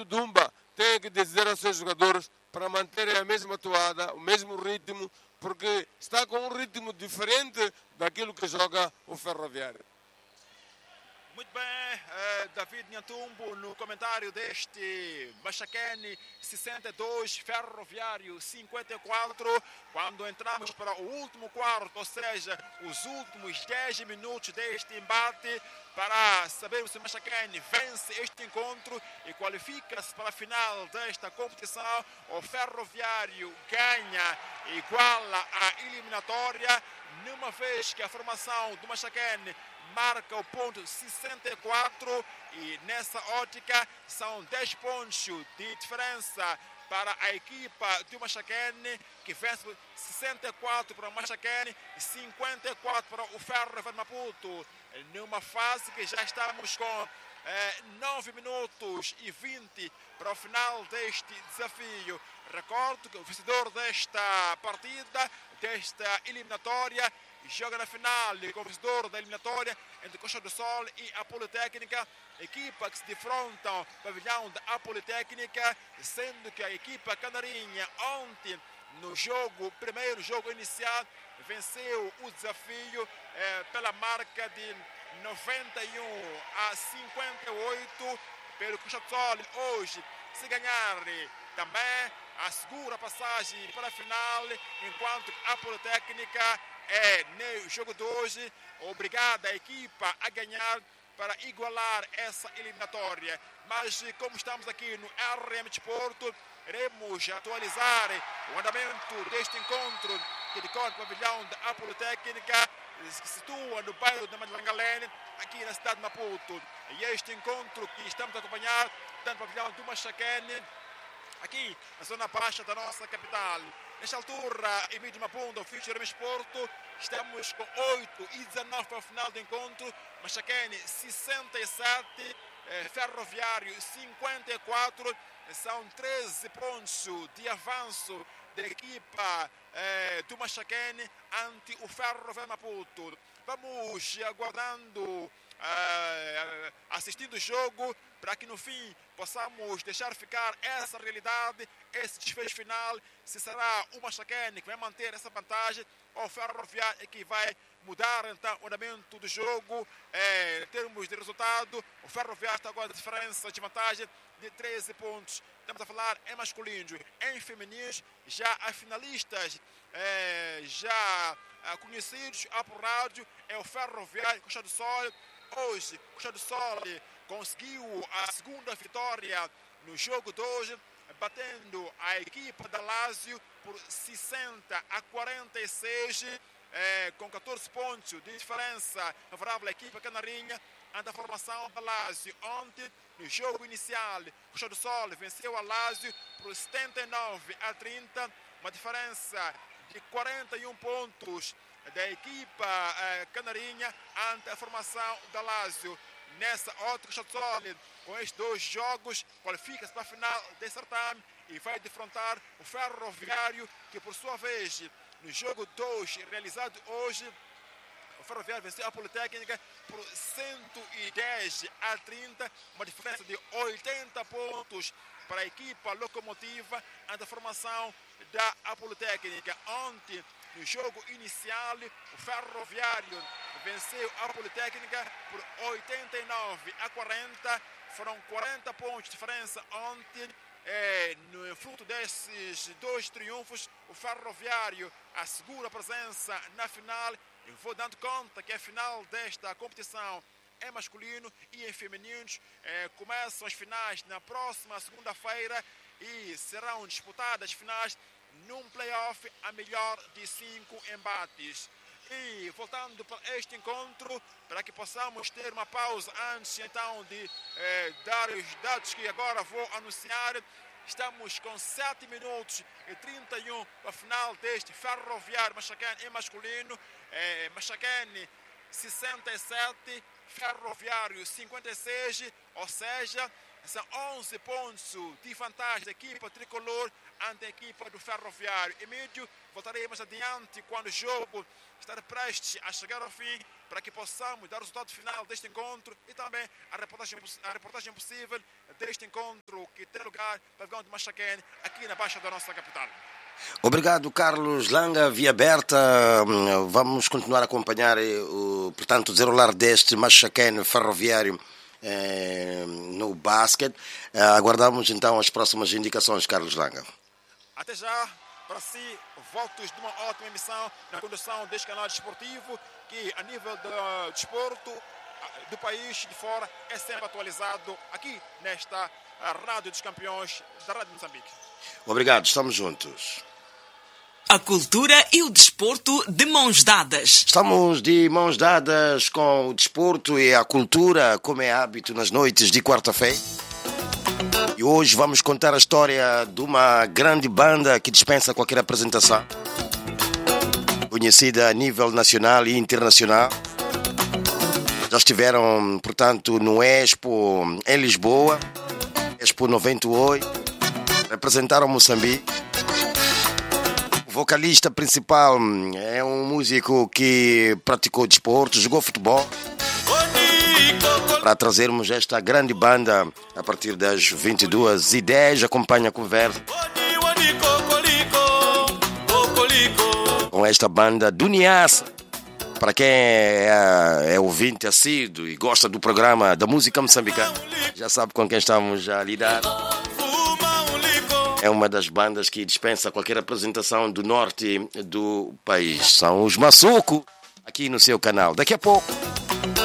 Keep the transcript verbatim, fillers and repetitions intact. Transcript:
Presidente Dumba tem que dizer aos seus jogadores para manterem a mesma toada, o mesmo ritmo, porque está com um ritmo diferente daquilo que joga o Ferroviário. Muito bem, uh, David Nhantumbo no comentário deste Machacane sessenta e dois, Ferroviário cinquenta e quatro, quando entramos para o último quarto, ou seja, os últimos dez minutos deste embate, para sabermos se o Machacane vence este encontro e qualifica-se para a final desta competição. O Ferroviário ganha, iguala a eliminatória, numa vez que a formação do Machacane marca o ponto sessenta e quatro e nessa ótica são dez pontos de diferença para a equipa do Machacane, que vence sessenta e quatro para o Machacane e cinquenta e quatro para o Ferroviário Maputo, numa fase que já estamos com eh, nove minutos e vinte para o final deste desafio. Recordo que o vencedor desta partida, desta eliminatória, joga na final com o vencedor da eliminatória entre Costa do Sol e a Politécnica, equipa que se defrontam no pavilhão da Politécnica, sendo que a equipa canarinha ontem, no jogo, primeiro jogo inicial, venceu o desafio eh, pela marca de noventa e um a cinquenta e oito pelo Costa do Sol. Hoje, se ganhar, também assegura a passagem para a final, enquanto a Politécnica é, no jogo de hoje, obrigada a equipa a ganhar para igualar essa eliminatória. Mas como estamos aqui no R M Desporto, iremos atualizar o andamento deste encontro que decorre no pavilhão da Politécnica, que se situa no bairro de Madlangalene, aqui na cidade de Maputo. E este encontro que estamos a acompanhar, tanto no pavilhão do Machacane, aqui na zona baixa da nossa capital. Nesta altura, em vídeo Maputo, o Ficho Remy Esporto, estamos com oito e dezenove para o final do encontro. Machacane sessenta e sete, eh, Ferroviário cinquenta e quatro, são treze pontos de avanço da equipa eh, do Machacane ante o Ferroviário Maputo. Vamos aguardando, eh, assistindo o jogo, para que no fim possamos deixar ficar essa realidade, esse desfecho final, se será o Machacane que vai manter essa vantagem ou o Ferroviário que vai mudar então o andamento do jogo. É, em termos de resultado, o Ferroviário está agora a diferença de vantagem de treze pontos. Estamos a falar em masculinos. Em femininos, já as finalistas é, já é, conhecidos por rádio, é o Ferroviário Costa do Sol. Hoje, Costa do Sol conseguiu a segunda vitória no jogo de hoje, batendo a equipa da Lazio por sessenta a quarenta e seis, eh, com catorze pontos de diferença favorável à equipa canarinha ante a formação da Lazio. Ontem, no jogo inicial, o Costa do Sol venceu a Lazio por setenta e nove a trinta, uma diferença de quarenta e um pontos da equipa eh, canarinha ante a formação da Lazio. Nessa outra, Costa do Sol, com estes dois jogos, qualifica-se para a final desse certame e vai defrontar o Ferroviário, que por sua vez, no jogo dois realizado hoje, o Ferroviário venceu a Politécnica por cento e dez a trinta, uma diferença de oitenta pontos para a equipa locomotiva ante a formação da Politécnica. Ontem, no jogo inicial, o Ferroviário venceu a Politécnica por oitenta e nove a quarenta, foram quarenta pontos de diferença ontem. É, no fruto desses dois triunfos, o Ferroviário assegura a presença na final. Eu vou dando conta que a final desta competição é masculino e em femininos. É, começam as finais na próxima segunda-feira e serão disputadas as finais num play-off a melhor de cinco embates. E voltando para este encontro, para que possamos ter uma pausa antes então de eh, dar os dados que agora vou anunciar, estamos com sete minutos e trinta e um para o final deste Ferroviário Machacane em masculino. Eh, Machacane sessenta e sete, Ferroviário cinquenta e seis, ou seja, São onze pontos de vantagem da equipa tricolor ante a equipa do Ferroviário. Emílio, voltaremos adiante quando o jogo estar prestes a chegar ao fim, para que possamos dar o resultado final deste encontro e também a reportagem, a reportagem possível deste encontro que tem lugar no Pavão de Machaquene, aqui na Baixa da nossa capital. Obrigado, Carlos Langa, via aberta. Vamos continuar a acompanhar o, portanto, o desenrolar deste Machaquene Ferroviário eh, no basquete. Aguardamos então as próximas indicações, Carlos Langa. Até já, para si, votos de uma ótima emissão na condução deste canal desportivo, que a nível do desporto do país de fora é sempre atualizado aqui nesta Rádio dos Campeões da Rádio Moçambique. Obrigado, estamos juntos. A cultura e o desporto de mãos dadas. Estamos de mãos dadas com o desporto e a cultura, como é hábito nas noites de quarta-feira. E hoje vamos contar a história de uma grande banda que dispensa qualquer apresentação, conhecida a nível nacional e internacional. Já estiveram, portanto, no Expo em Lisboa, Expo noventa e oito, representaram Moçambique. O vocalista principal é um músico que praticou desporto, jogou futebol. Para trazermos esta grande banda a partir das vinte e duas e dez, acompanha a conversa com esta banda do Niassa. Para quem é, é ouvinte assíduo e gosta do programa da música moçambicana, já sabe com quem estamos a lidar. É uma das bandas que dispensa qualquer apresentação do norte do país. São os Massuco, aqui no seu canal. Daqui a pouco